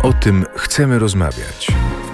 O tym chcemy rozmawiać.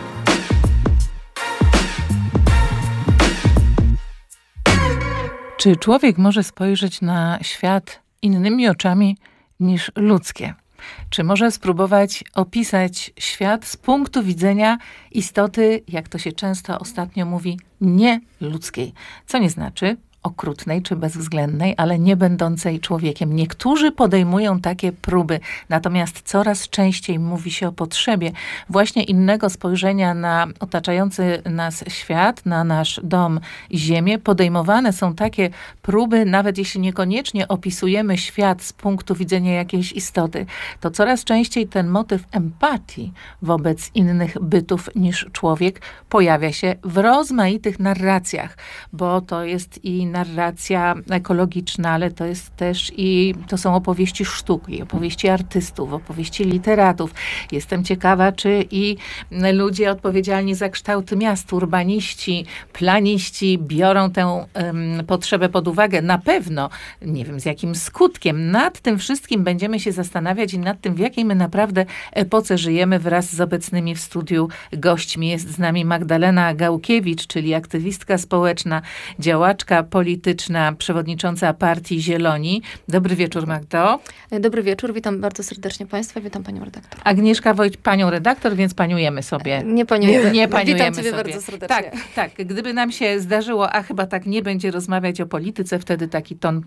Czy człowiek może spojrzeć na świat innymi oczami niż ludzkie? Czy może spróbować opisać świat z punktu widzenia istoty, jak to się często ostatnio mówi, nieludzkiej? Co nie znaczy okrutnej czy bezwzględnej, ale nie będącej człowiekiem. Niektórzy podejmują takie próby, natomiast coraz częściej mówi się o potrzebie właśnie innego spojrzenia na otaczający nas świat, na nasz dom i ziemię. Podejmowane są takie próby, nawet jeśli niekoniecznie opisujemy świat z punktu widzenia jakiejś istoty, to coraz częściej ten motyw empatii wobec innych bytów niż człowiek pojawia się w rozmaitych narracjach, bo to jest i narracja ekologiczna, ale to jest też to są opowieści sztuki, opowieści artystów, opowieści literatów. Jestem ciekawa, czy i ludzie odpowiedzialni za kształt miast, urbaniści, planiści biorą tę potrzebę pod uwagę. Na pewno, nie wiem z jakim skutkiem. Nad tym wszystkim będziemy się zastanawiać i nad tym, w jakiej my naprawdę epoce żyjemy, wraz z obecnymi w studiu gośćmi. Jest z nami Magdalena Gałkiewicz, czyli aktywistka społeczna, działaczka polityczna, przewodnicząca partii Zieloni. Dobry wieczór, Magdo. Dobry wieczór, witam bardzo serdecznie Państwa, witam Panią redaktor. Agnieszka Wojt, panią redaktor, więc paniujemy sobie. Nie paniujemy. Nie paniujemy witam Ciebie sobie. bardzo serdecznie. Tak. Gdyby nam się zdarzyło, a chyba tak nie będzie rozmawiać o polityce, wtedy taki ton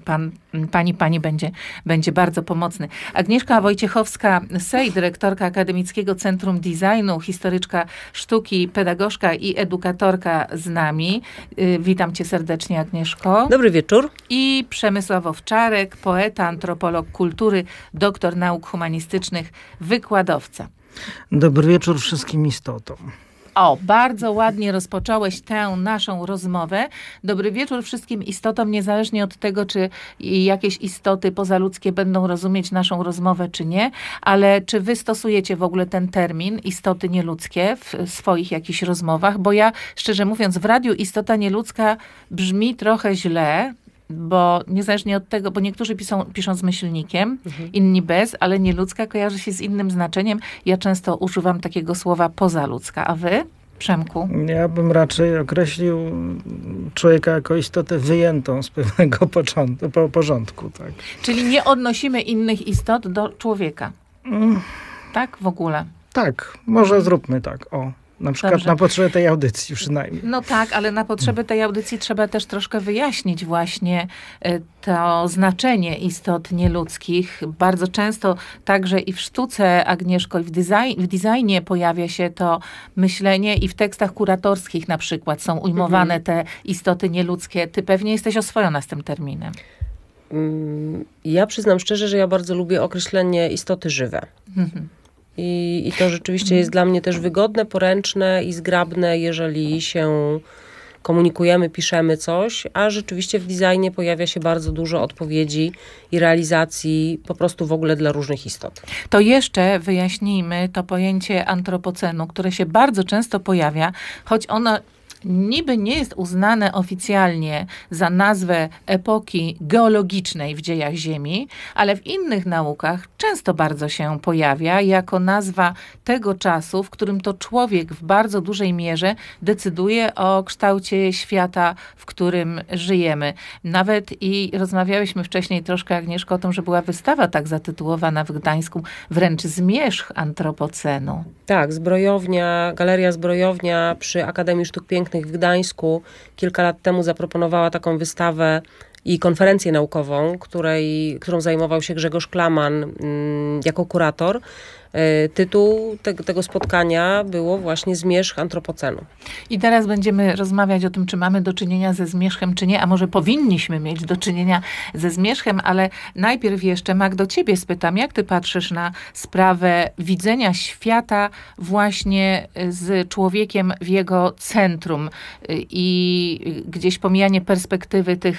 pani będzie bardzo pomocny. Agnieszka Wojciechowska-Sej, dyrektorka Akademickiego Centrum Designu, historyczka sztuki, pedagogzka i edukatorka z nami. Witam cię serdecznie, Agnieszko. Dobry wieczór. I Przemysław Owczarek, poeta, antropolog kultury, doktor nauk humanistycznych, wykładowca. Dobry wieczór wszystkim istotom. O, bardzo ładnie rozpocząłeś tę naszą rozmowę. Dobry wieczór wszystkim istotom, niezależnie od tego, czy jakieś istoty pozaludzkie będą rozumieć naszą rozmowę, czy nie. Ale czy wy stosujecie w ogóle ten termin istoty nieludzkie w swoich jakichś rozmowach? Bo ja, szczerze mówiąc, w radiu istota nieludzka brzmi trochę źle, bo niezależnie od tego, bo niektórzy piszą z myślnikiem, inni bez, ale nieludzka kojarzy się z innym znaczeniem. Ja często używam takiego słowa pozaludzka. A wy, Przemku? Ja bym raczej określił człowieka jako istotę wyjętą z pewnego porządku. Tak. Czyli nie odnosimy innych istot do człowieka. Tak? W ogóle. Tak, może zróbmy tak. O. Na przykład Dobrze. Na potrzeby tej audycji przynajmniej. No tak, ale na potrzeby tej audycji trzeba też troszkę wyjaśnić właśnie to znaczenie istot nieludzkich. Bardzo często także i w sztuce, Agnieszko, i w designie pojawia się to myślenie i w tekstach kuratorskich na przykład są ujmowane te istoty nieludzkie. Ty pewnie jesteś oswojona z tym terminem. Ja przyznam szczerze, że ja bardzo lubię określenie istoty żywe. I to rzeczywiście jest dla mnie też wygodne, poręczne i zgrabne, jeżeli się komunikujemy, piszemy coś, a rzeczywiście w designie pojawia się bardzo dużo odpowiedzi i realizacji po prostu w ogóle dla różnych istot. To jeszcze wyjaśnijmy to pojęcie antropocenu, które się bardzo często pojawia, choć ono niby nie jest uznane oficjalnie za nazwę epoki geologicznej w dziejach Ziemi, ale w innych naukach często bardzo się pojawia jako nazwa tego czasu, w którym to człowiek w bardzo dużej mierze decyduje o kształcie świata, w którym żyjemy. Nawet i rozmawiałyśmy wcześniej troszkę, Agnieszko, o tym, że była wystawa tak zatytułowana w Gdańsku, wręcz Zmierzch antropocenu. Tak, Galeria Zbrojownia przy Akademii Sztuk Pięknych w Gdańsku kilka lat temu zaproponowała taką wystawę i konferencję naukową, którą zajmował się Grzegorz Klaman jako kurator. Tytuł tego spotkania było właśnie Zmierzch antropocenu. I teraz będziemy rozmawiać o tym, czy mamy do czynienia ze zmierzchem, czy nie, a może powinniśmy mieć do czynienia ze zmierzchem, ale najpierw jeszcze, Magdo, ciebie spytam, jak ty patrzysz na sprawę widzenia świata właśnie z człowiekiem w jego centrum i gdzieś pomijanie perspektywy tych innych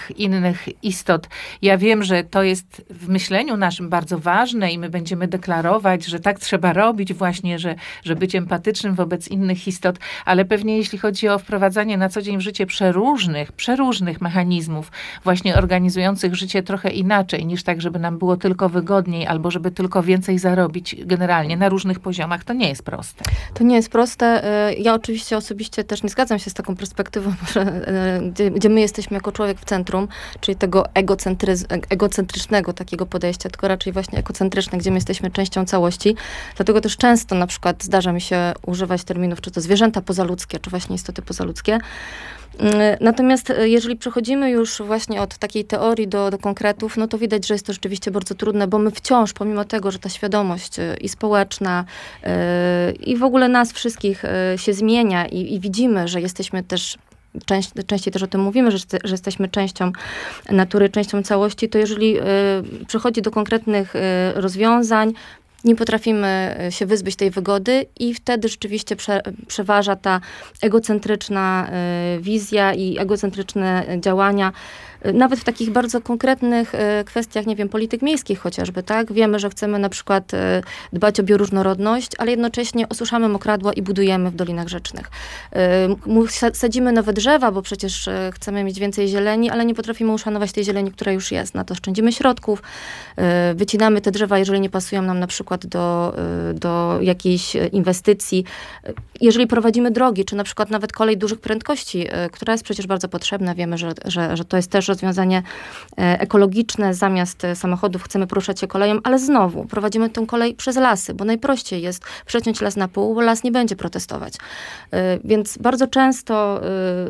innych istot. Ja wiem, że to jest w myśleniu naszym bardzo ważne i my będziemy deklarować, że tak trzeba robić właśnie, że być empatycznym wobec innych istot, ale pewnie jeśli chodzi o wprowadzanie na co dzień w życie przeróżnych mechanizmów, właśnie organizujących życie trochę inaczej, niż tak, żeby nam było tylko wygodniej, albo żeby tylko więcej zarobić generalnie na różnych poziomach, to nie jest proste. To nie jest proste. Ja oczywiście osobiście też nie zgadzam się z taką perspektywą, gdzie my jesteśmy jako człowiek w centrum, czyli tego egocentrycznego takiego podejścia, tylko raczej właśnie ekocentryczne, gdzie my jesteśmy częścią całości. Dlatego też często na przykład zdarza mi się używać terminów, czy to zwierzęta pozaludzkie, czy właśnie istoty pozaludzkie. Natomiast jeżeli przechodzimy już właśnie od takiej teorii do konkretów, no to widać, że jest to rzeczywiście bardzo trudne, bo my wciąż, pomimo tego, że ta świadomość i społeczna, i w ogóle nas wszystkich się zmienia i widzimy, że jesteśmy też częściej też o tym mówimy, że jesteśmy częścią natury, częścią całości, to jeżeli przechodzi do konkretnych rozwiązań, nie potrafimy się wyzbyć tej wygody i wtedy rzeczywiście przeważa ta egocentryczna wizja i egocentryczne działania. Nawet w takich bardzo konkretnych kwestiach, nie wiem, polityk miejskich chociażby, tak? Wiemy, że chcemy na przykład dbać o bioróżnorodność, ale jednocześnie osuszamy mokradła i budujemy w dolinach rzecznych. Sadzimy nowe drzewa, bo przecież chcemy mieć więcej zieleni, ale nie potrafimy uszanować tej zieleni, która już jest. Na to oszczędzimy środków, wycinamy te drzewa, jeżeli nie pasują nam na przykład do jakiejś inwestycji. Jeżeli prowadzimy drogi, czy na przykład nawet kolej dużych prędkości, która jest przecież bardzo potrzebna, wiemy, że to jest też rozwiązanie ekologiczne. Zamiast samochodów chcemy poruszać się koleją, ale znowu prowadzimy tę kolej przez lasy, bo najprościej jest przeciąć las na pół, bo las nie będzie protestować. Więc bardzo często,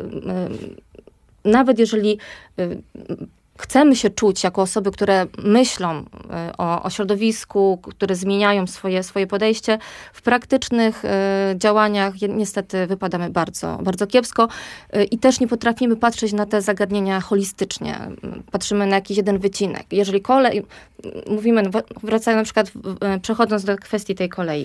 nawet jeżeli chcemy się czuć jako osoby, które myślą o środowisku, które zmieniają swoje podejście, w praktycznych działaniach niestety wypadamy bardzo, bardzo kiepsko i też nie potrafimy patrzeć na te zagadnienia holistycznie. Patrzymy na jakiś jeden wycinek. Jeżeli kolej, mówimy, wracając na przykład, przechodząc do kwestii tej kolei,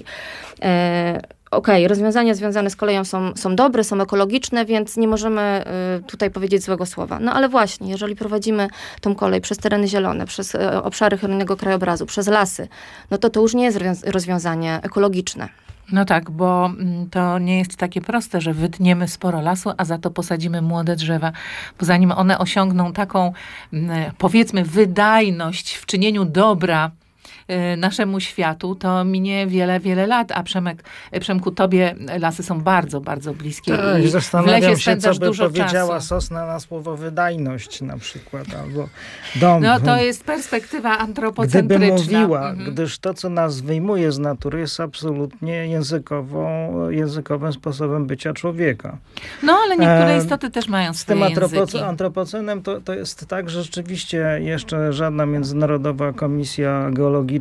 rozwiązania związane z koleją są dobre, są ekologiczne, więc nie możemy tutaj powiedzieć złego słowa. No ale właśnie, jeżeli prowadzimy tą kolej przez tereny zielone, przez obszary chronionego krajobrazu, przez lasy, no to już nie jest rozwiązanie ekologiczne. No tak, bo to nie jest takie proste, że wytniemy sporo lasu, a za to posadzimy młode drzewa. Bo zanim one osiągną taką, powiedzmy, wydajność w czynieniu dobra naszemu światu, to minie wiele, wiele lat. A Przemku, tobie lasy są bardzo, bardzo bliskie. Tak, I zastanawiam się, co by dużo powiedziała czasu. sosna na słowo wydajność na przykład, albo dom. No to jest perspektywa antropocentryczna. Gdyby mówiła, gdyż to, co nas wyjmuje z natury, jest absolutnie językowym sposobem bycia człowieka. No, ale niektóre istoty też mają swoje języki. Z tym antropocenem to jest tak, że rzeczywiście jeszcze żadna międzynarodowa komisja geologiczna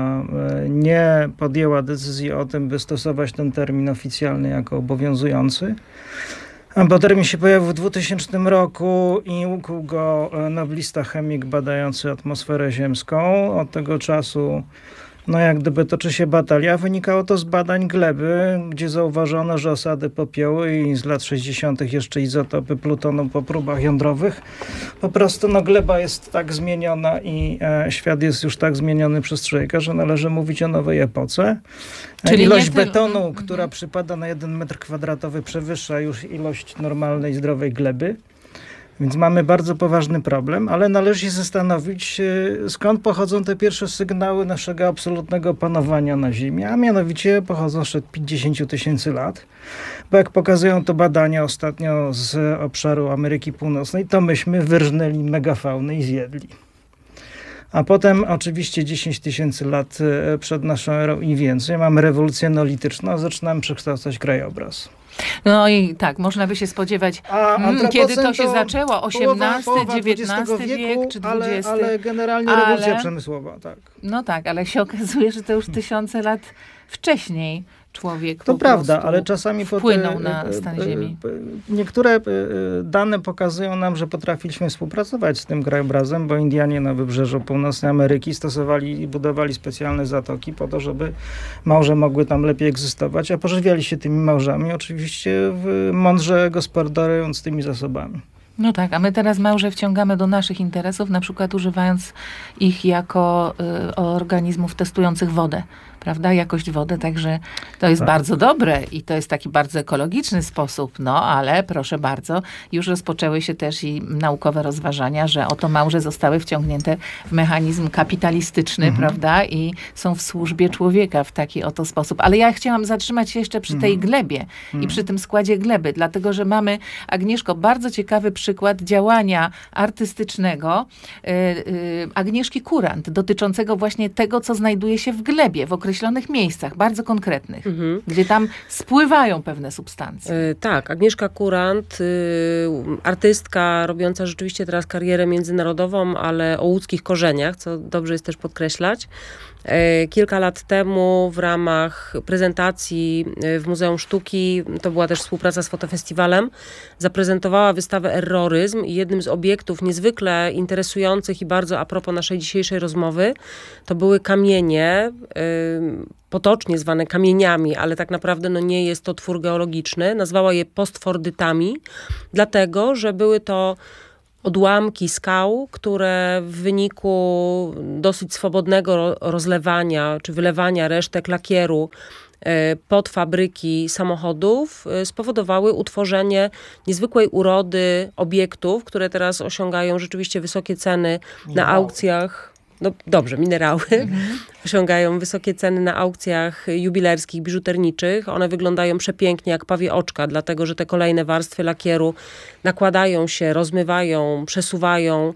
nie podjęła decyzji o tym, by stosować ten termin oficjalny jako obowiązujący. Bo termin się pojawił w 2000 roku i ukuł go noblista chemik badający atmosferę ziemską. Od tego czasu jak gdyby toczy się batalia. Wynikało to z badań gleby, gdzie zauważono, że osady popiołu i z lat 60. jeszcze izotopy plutonu po próbach jądrowych. Po prostu gleba jest tak zmieniona i świat jest już tak zmieniony przez człowieka, że należy mówić o nowej epoce. Czyli ilość betonu, która przypada na 1 metr kwadratowy, przewyższa już ilość normalnej, zdrowej gleby. Więc mamy bardzo poważny problem, ale należy się zastanowić, skąd pochodzą te pierwsze sygnały naszego absolutnego panowania na Ziemi, a mianowicie pochodzą sprzed 50 000 lat. Bo jak pokazują to badania ostatnio z obszaru Ameryki Północnej, to myśmy wyrżnęli megafaunę i zjedli. A potem oczywiście 10 000 lat przed naszą erą i więcej mamy rewolucję neolityczną, zaczynamy przekształcać krajobraz. No i tak, można by się spodziewać, kiedy to się zaczęło, XVIII, XIX wiek, czy XX? Ale generalnie rewolucja przemysłowa, tak. No tak, ale się okazuje, że to już tysiące lat wcześniej człowiek to prawda, ale czasami wpłynął na stan Ziemi. Niektóre dane pokazują nam, że potrafiliśmy współpracować z tym krajobrazem, bo Indianie na wybrzeżu Północnej Ameryki stosowali i budowali specjalne zatoki po to, żeby małże mogły tam lepiej egzystować, a pożywiali się tymi małżami, oczywiście mądrze gospodarując tymi zasobami. No tak, a my teraz małże wciągamy do naszych interesów, na przykład używając ich jako organizmów testujących wodę, prawda? Jakość wody, także to jest bardzo dobre i to jest taki bardzo ekologiczny sposób, no ale proszę bardzo, już rozpoczęły się też i naukowe rozważania, że oto małże zostały wciągnięte w mechanizm kapitalistyczny, prawda? I są w służbie człowieka w taki oto sposób. Ale ja chciałam zatrzymać się jeszcze przy tej glebie i przy tym składzie gleby, dlatego, że mamy, Agnieszko, bardzo ciekawy przykład działania artystycznego Agnieszki Kurant, dotyczącego właśnie tego, co znajduje się w glebie, w określonych miejscach, bardzo konkretnych, gdzie tam spływają pewne substancje. Tak, Agnieszka Kurant, artystka robiąca rzeczywiście teraz karierę międzynarodową, ale o łódzkich korzeniach, co dobrze jest też podkreślać. Kilka lat temu w ramach prezentacji w Muzeum Sztuki, to była też współpraca z Fotofestiwalem, zaprezentowała wystawę Erroryzm i jednym z obiektów niezwykle interesujących i bardzo a propos naszej dzisiejszej rozmowy, to były kamienie, potocznie zwane kamieniami, ale tak naprawdę nie jest to twór geologiczny. Nazwała je postfordytami, dlatego, że były to odłamki skał, które w wyniku dosyć swobodnego rozlewania czy wylewania resztek lakieru pod fabryki samochodów spowodowały utworzenie niezwykłej urody obiektów, które teraz osiągają rzeczywiście wysokie ceny na aukcjach. No dobrze, minerały osiągają wysokie ceny na aukcjach jubilerskich, biżuterniczych. One wyglądają przepięknie jak pawie oczka, dlatego że te kolejne warstwy lakieru nakładają się, rozmywają, przesuwają.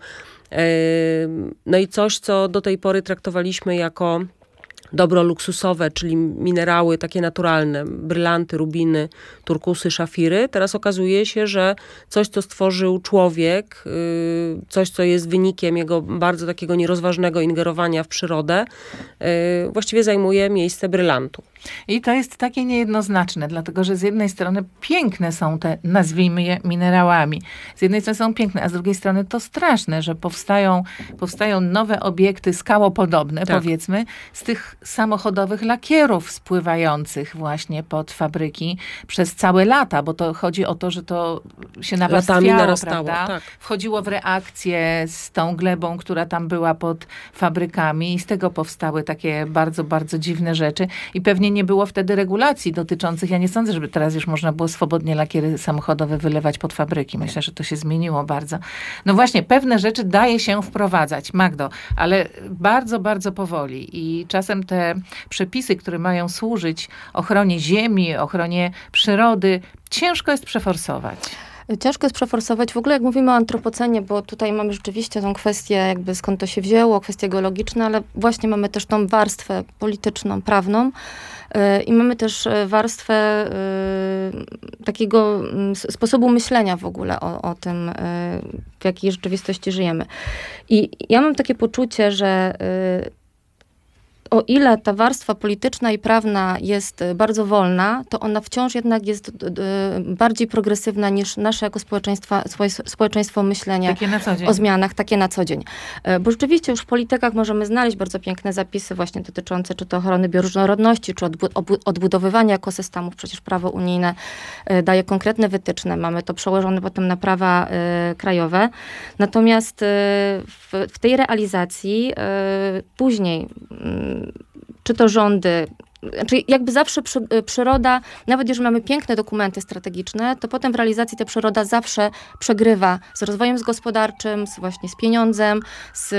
No i coś, co do tej pory traktowaliśmy jako dobro luksusowe, czyli minerały takie naturalne, brylanty, rubiny, turkusy, szafiry. Teraz okazuje się, że coś, co stworzył człowiek, coś, co jest wynikiem jego bardzo takiego nierozważnego ingerowania w przyrodę, właściwie zajmuje miejsce brylantu. I to jest takie niejednoznaczne, dlatego że z jednej strony piękne są te, nazwijmy je, minerałami. Z jednej strony są piękne, a z drugiej strony to straszne, że powstają nowe obiekty skałopodobne, powiedzmy, z tych samochodowych lakierów spływających właśnie pod fabryki przez całe lata, bo to chodzi o to, że to się nawarstwiało, prawda? Tak. Wchodziło w reakcję z tą glebą, która tam była pod fabrykami i z tego powstały takie bardzo, bardzo dziwne rzeczy. I pewnie nie było wtedy regulacji dotyczących, ja nie sądzę, żeby teraz już można było swobodnie lakiery samochodowe wylewać pod fabryki. Myślę, że to się zmieniło bardzo. No właśnie, pewne rzeczy daje się wprowadzać, Magdo, ale bardzo, bardzo powoli i czasem te przepisy, które mają służyć ochronie ziemi, ochronie przyrody, ciężko jest przeforsować. Ciężko jest przeforsować. W ogóle jak mówimy o antropocenie, bo tutaj mamy rzeczywiście tą kwestię, jakby skąd to się wzięło, kwestie geologiczne, ale właśnie mamy też tą warstwę polityczną, prawną i mamy też warstwę takiego sposobu myślenia w ogóle o tym, w jakiej rzeczywistości żyjemy. I ja mam takie poczucie, że o ile ta warstwa polityczna i prawna jest bardzo wolna, to ona wciąż jednak jest bardziej progresywna niż nasze jako społeczeństwo myślenia o zmianach, takie na co dzień. Bo rzeczywiście już w politykach możemy znaleźć bardzo piękne zapisy właśnie dotyczące czy to ochrony bioróżnorodności, czy odbudowywania ekosystemów. Przecież prawo unijne daje konkretne wytyczne. Mamy to przełożone potem na prawa krajowe. Natomiast w tej realizacji później czy to rządy, znaczy jakby zawsze przyroda, nawet jeżeli mamy piękne dokumenty strategiczne, to potem w realizacji ta przyroda zawsze przegrywa z rozwojem gospodarczym, właśnie z pieniądzem, z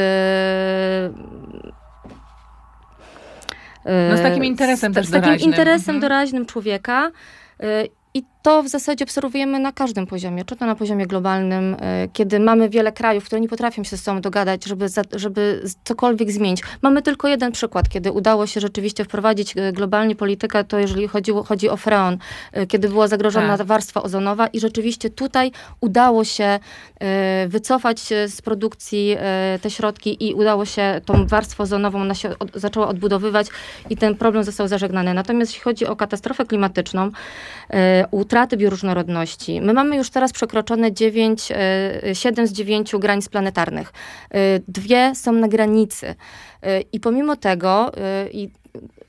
takim interesem też doraźnym. Z takim interesem doraźnym człowieka. I to w zasadzie obserwujemy na każdym poziomie, czy to na poziomie globalnym, kiedy mamy wiele krajów, które nie potrafią się ze sobą dogadać, żeby cokolwiek zmienić. Mamy tylko jeden przykład, kiedy udało się rzeczywiście wprowadzić globalnie politykę, to jeżeli chodzi o freon, kiedy była zagrożona warstwa ozonowa i rzeczywiście tutaj udało się wycofać z produkcji te środki i udało się tą warstwę ozonową, ona się zaczęła odbudowywać i ten problem został zażegnany. Natomiast jeśli chodzi o katastrofę klimatyczną, utraty bioróżnorodności. My mamy już teraz przekroczone 7 z 9 granic planetarnych. 2 są na granicy. I pomimo tego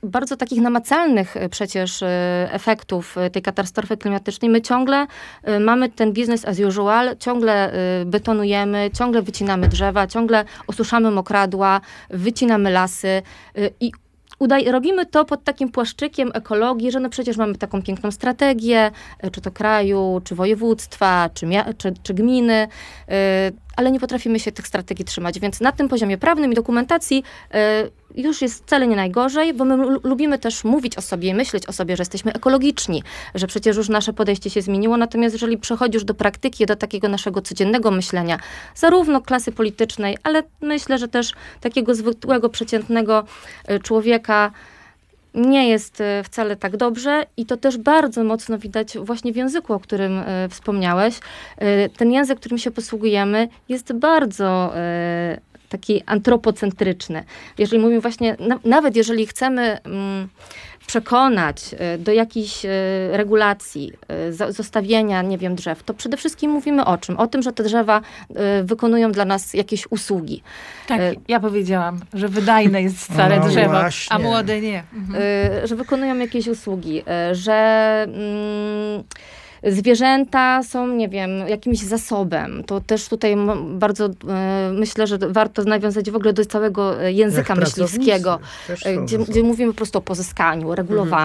bardzo takich namacalnych przecież efektów tej katastrofy klimatycznej. My ciągle mamy ten business as usual, ciągle betonujemy, ciągle wycinamy drzewa, ciągle osuszamy mokradła, wycinamy lasy i robimy to pod takim płaszczykiem ekologii, że no przecież mamy taką piękną strategię, czy to kraju, czy województwa, czy gminy, ale nie potrafimy się tych strategii trzymać. Więc na tym poziomie prawnym i dokumentacji już jest wcale nie najgorzej, bo my lubimy też mówić o sobie i myśleć o sobie, że jesteśmy ekologiczni, że przecież już nasze podejście się zmieniło, natomiast jeżeli przechodzisz do praktyki, do takiego naszego codziennego myślenia, zarówno klasy politycznej, ale myślę, że też takiego zwykłego, przeciętnego człowieka, nie jest wcale tak dobrze i to też bardzo mocno widać właśnie w języku, o którym wspomniałeś. Ten język, którym się posługujemy, jest bardzo taki antropocentryczny. Jeżeli mówimy właśnie, nawet jeżeli chcemy przekonać do jakichś regulacji, zostawienia, nie wiem, drzew, to przede wszystkim mówimy o czym? O tym, że te drzewa wykonują dla nas jakieś usługi. Tak, ja powiedziałam, że wydajne jest stare No drzewo, właśnie. a młode nie. Że wykonują jakieś usługi, że zwierzęta są, nie wiem, jakimś zasobem. To też tutaj bardzo myślę, że warto nawiązać w ogóle do całego języka Jak myśliwskiego, pracownicy też są gdzie mówimy po prostu o pozyskaniu, regulowaniu.